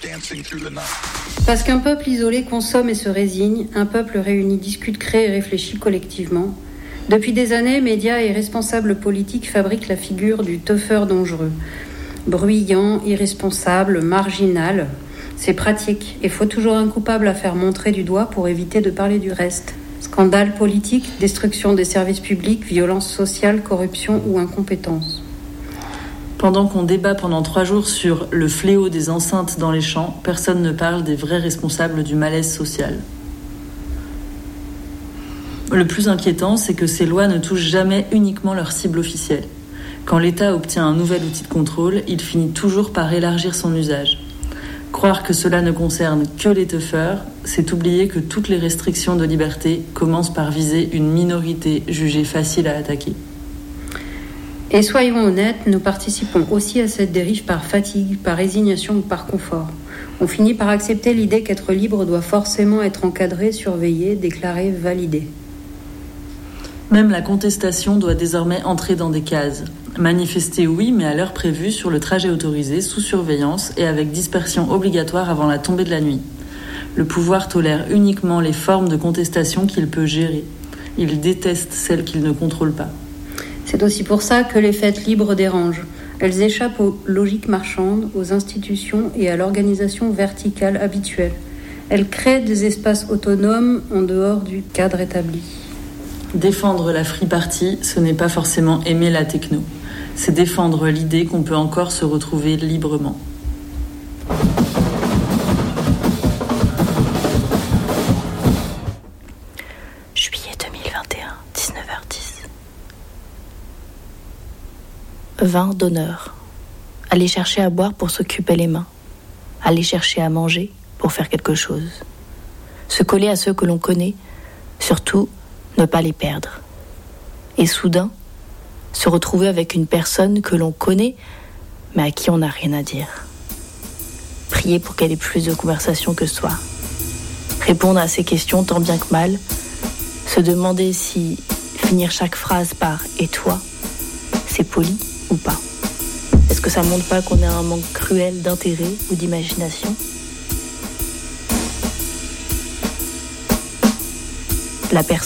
Parce qu'un peuple isolé consomme et se résigne, un peuple réuni discute, crée et réfléchit collectivement. Depuis des années, médias et responsables politiques fabriquent la figure du tougher dangereux. Bruyant, irresponsable, marginal. C'est pratique et faut toujours un coupable à faire montrer du doigt pour éviter de parler du reste. Scandale politique, destruction des services publics, violence sociale, corruption ou incompétence. Pendant qu'on débat pendant 3 jours sur le fléau des enceintes dans les champs, personne ne parle des vrais responsables du malaise social. Le plus inquiétant, c'est que ces lois ne touchent jamais uniquement leur cible officielle. Quand l'État obtient un nouvel outil de contrôle, il finit toujours par élargir son usage. Croire que cela ne concerne que les toughers, c'est oublier que toutes les restrictions de liberté commencent par viser une minorité jugée facile à attaquer. Et soyons honnêtes, nous participons aussi à cette dérive par fatigue, par résignation ou par confort. On finit par accepter l'idée qu'être libre doit forcément être encadré, surveillé, déclaré, validé. Même la contestation doit désormais entrer dans des cases. Manifester, oui, mais à l'heure prévue, sur le trajet autorisé, sous surveillance et avec dispersion obligatoire avant la tombée de la nuit. Le pouvoir tolère uniquement les formes de contestation qu'il peut gérer. Il déteste celles qu'il ne contrôle pas. C'est aussi pour ça que les fêtes libres dérangent. Elles échappent aux logiques marchandes, aux institutions et à l'organisation verticale habituelle. Elles créent des espaces autonomes en dehors du cadre établi. Défendre la free party, ce n'est pas forcément aimer la techno. C'est défendre l'idée qu'on peut encore se retrouver librement. Juillet 2021, 19h10. Vin d'honneur. Aller chercher à boire pour s'occuper les mains. Aller chercher à manger pour faire quelque chose. Se coller à ceux que l'on connaît, surtout ne pas les perdre. Et soudain, se retrouver avec une personne que l'on connaît, mais à qui on n'a rien à dire. Prier pour qu'elle ait plus de conversation que soi. Répondre à ses questions tant bien que mal. Se demander si finir chaque phrase par « et toi », c'est poli ou pas. Est-ce que ça montre pas qu'on a un manque cruel d'intérêt ou d'imagination ? La personne